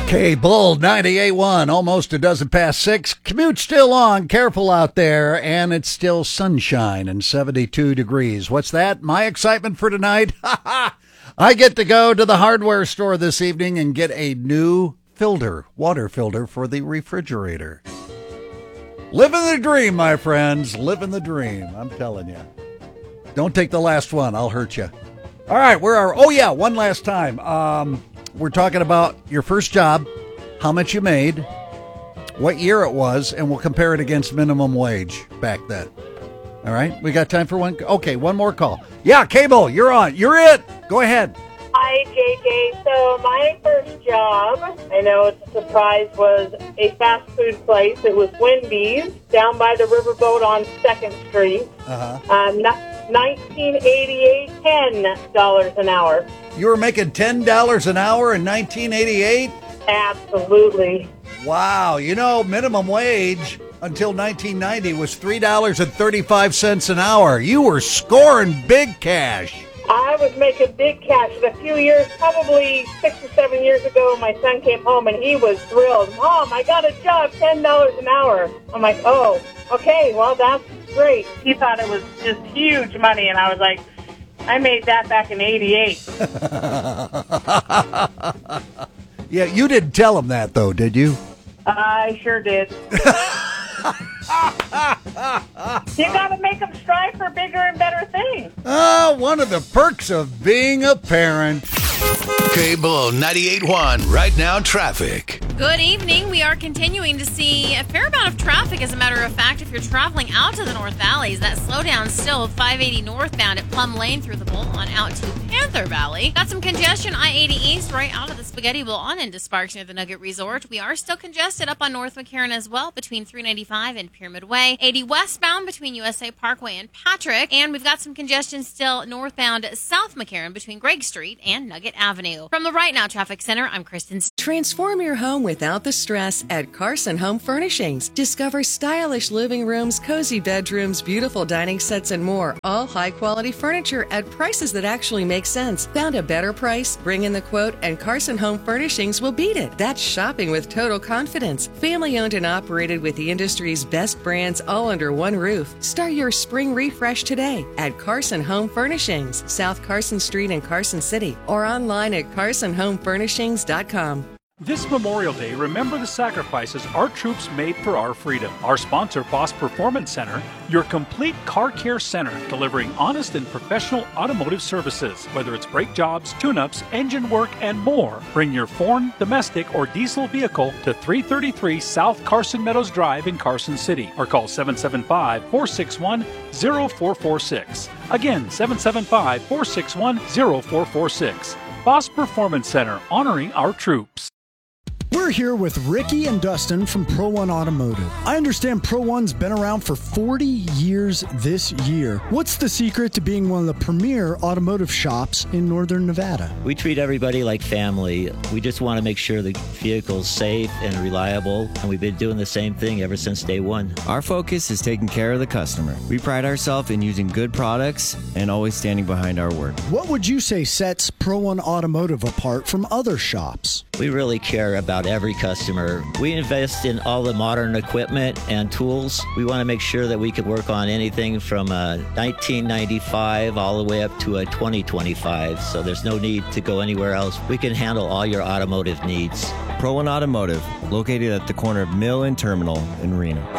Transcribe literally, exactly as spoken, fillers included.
K-Bull ninety-eight point one, almost a dozen past six. Commute still on, careful out there, and it's still sunshine and seventy-two degrees. What's that? My excitement for tonight? Ha ha! I get to go to the hardware store this evening and get a new filter, water filter for the refrigerator. Living the dream, my friends. Living the dream, I'm telling you. Don't take the last one. I'll hurt you. All right, where are... Oh, yeah, one last time. Um... We're talking about your first job, how much you made, what year it was, and we'll compare it against minimum wage back then. All right? We got time for one? Okay, one more call. Yeah, Cable, you're on. You're it. Go ahead. Hi, J J. So my first job, I know it's a surprise, was a fast food place. It was Wendy's down by the riverboat on second Street. Uh-huh. Um, nineteen eighty-eight, ten dollars an hour. You were making ten dollars an hour in nineteen eighty-eight? Absolutely. Wow. You know, minimum wage until nineteen ninety was three dollars and thirty-five cents an hour. You were scoring big cash. I was making big cash. In a few years, probably six or seven years ago, my son came home and he was thrilled. Mom, I got a job, ten dollars an hour. I'm like, oh, okay, well, that's great. He thought it was just huge money, and I was like, I made that back in eighty-eight. Yeah, you didn't tell him that, though, did you? I sure did. You got to make them strive for bigger and better things. Oh, one of the perks of being a parent. K-Bull ninety-eight point one, right now traffic. Good evening. We are continuing to see a fair amount of traffic. As a matter of fact, if you're traveling out to the North Valleys, that slowdown still five eighty northbound at Plum Lane through the Bowl on out to Panther Valley. Got some congestion I eighty East right out of the Spaghetti Bowl on into Sparks near the Nugget Resort. We are still congested up on North McCarran as well between three ninety-five and Pyramid Way. eighty westbound between U S A Parkway and Patrick. And we've got some congestion still northbound South McCarran between Gregg Street and Nugget Avenue. From the Right Now Traffic Center, I'm Kristen. Transform your home without the stress at Carson Home Furnishings. Discover stylish living rooms, cozy bedrooms, beautiful dining sets, and more. All high-quality furniture at prices that actually make sense. Found a better price? Bring in the quote, and Carson Home Furnishings will beat it. That's shopping with total confidence. Family-owned and operated with the industry's best brands all under one roof. Start your spring refresh today at Carson Home Furnishings, South Carson Street in Carson City, or online at carson home furnishings dot com. This Memorial Day, remember the sacrifices our troops made for our freedom. Our sponsor, Boss Performance Center, your complete car care center, delivering honest and professional automotive services. Whether it's brake jobs, tune-ups, engine work, and more. Bring your foreign, domestic, or diesel vehicle to three thirty-three South Carson Meadows Drive in Carson City, or call seven seven five, four six one, zero four four six. Again, seven seven five, four six one, zero four four six. Boss Performance Center, honoring our troops. We're here with Ricky and Dustin from Pro One Automotive. I understand Pro One's been around for forty years this year. What's the secret to being one of the premier automotive shops in Northern Nevada? We treat everybody like family. We just want to make sure the vehicle's safe and reliable, and we've been doing the same thing ever since day one. Our focus is taking care of the customer. We pride ourselves in using good products and always standing behind our word. What would you say sets Pro One Automotive apart from other shops? We really care about every customer. We invest in all the modern equipment and tools. We want to make sure that we can work on anything from a nineteen ninety-five all the way up to a twenty twenty-five, so there's no need to go anywhere else. We can handle all your automotive needs. Pro One Automotive, located at the corner of Mill and Terminal in Reno.